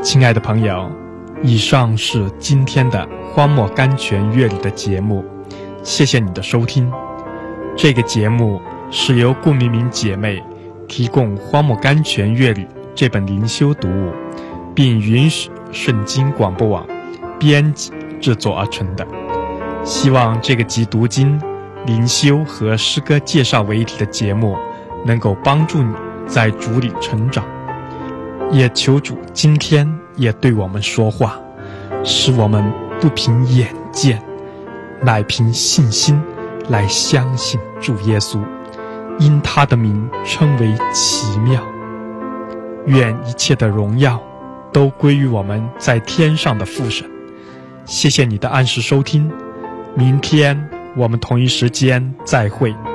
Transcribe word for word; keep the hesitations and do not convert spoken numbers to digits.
亲爱的朋友，以上是今天的荒漠甘泉乐旅的节目，谢谢你的收听。这个节目是由顾明明姐妹提供荒漠甘泉乐旅这本灵修读物，并允许圣经广播网编辑制作而成的。希望这个集读经、灵修和诗歌介绍为一体的节目能够帮助你在主里成长，也求主今天也对我们说话，使我们不凭眼见，乃凭信心来相信主耶稣，因他的名称为奇妙。愿一切的荣耀都归于我们在天上的父神。谢谢你的按时收听，明天我们同一时间再会。